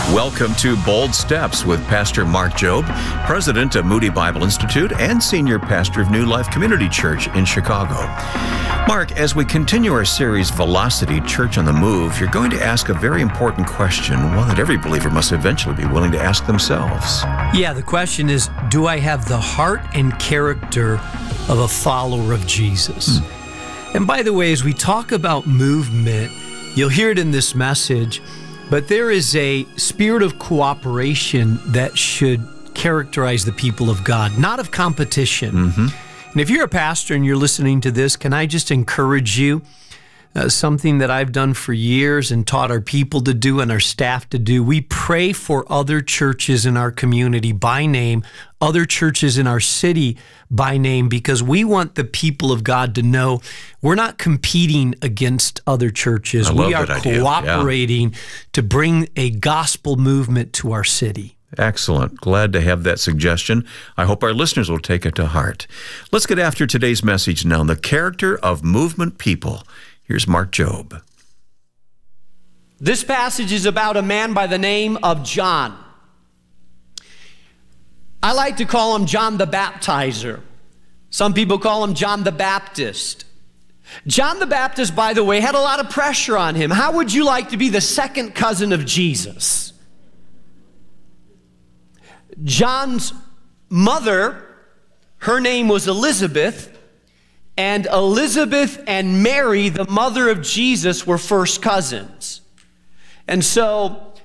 Welcome to Bold Steps with Pastor Mark Jobe, President of Moody Bible Institute and Senior Pastor of New Life Community Church in Chicago. Mark, as we continue our series, Velocity, Church on the Move, you're going to ask a very important question, one that every believer must eventually be willing to ask themselves. Yeah, the question is, do I have the heart and character of a follower of Jesus? And by the way, as we talk about movement, you'll hear it in this message, but there is a spirit of cooperation that should characterize the people of God, not of competition. And if you're a pastor and you're listening to this, can I just encourage you, something that I've done for years and taught our people to do and our staff to do? We pray for other churches in our community by name, other churches in our city by name, because we want the people of God to know we're not competing against other churches. We are cooperating to bring a gospel movement to our city. Excellent. Glad to have that suggestion. I hope our listeners will take it to heart. Let's get after today's message now, the character of movement people. Here's Mark Jobe. This passage is about a man by the name of John. I like to call him John the Baptizer. Some people call him John the Baptist. John the Baptist, by the way, had a lot of pressure on him. How would you like to be the second cousin of Jesus? John's mother, her name was Elizabeth, and Elizabeth and Mary, the mother of Jesus, were first cousins. And so